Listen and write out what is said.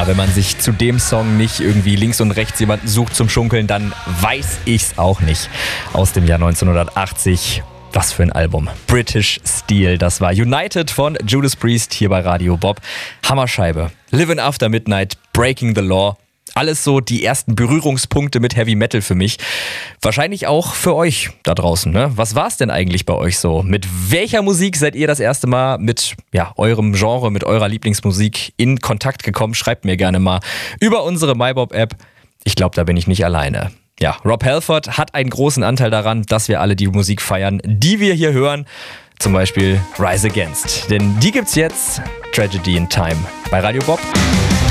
Ja, wenn man sich zu dem Song nicht irgendwie links und rechts jemanden sucht zum Schunkeln, dann weiß ich's auch nicht. Aus dem Jahr 1980. Was für ein Album. British Steel. Das war United von Judas Priest hier bei Radio Bob. Hammerscheibe. Living After Midnight, Breaking the Law. Alles so die ersten Berührungspunkte mit Heavy Metal für mich. Wahrscheinlich auch für euch da draußen, ne? Was war's denn eigentlich bei euch so? Mit welcher Musik seid ihr das erste Mal mit eurem Genre, mit eurer Lieblingsmusik in Kontakt gekommen? Schreibt mir gerne mal über unsere MyBob-App. Ich glaube, da bin ich nicht alleine. Ja, Rob Halford hat einen großen Anteil daran, dass wir alle die Musik feiern, die wir hier hören. Zum Beispiel Rise Against. Denn die gibt's jetzt, Tragedy in Time, bei Radio Bob.